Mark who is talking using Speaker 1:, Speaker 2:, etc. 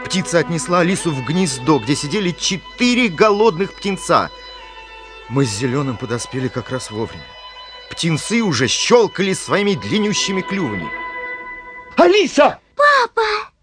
Speaker 1: Птица отнесла Алису в гнездо, где сидели 4 голодных птенца. Мы с Зеленым подоспели как раз вовремя. Птенцы уже щелкали своими длиннющими клювами.
Speaker 2: Алиса!
Speaker 3: Папа!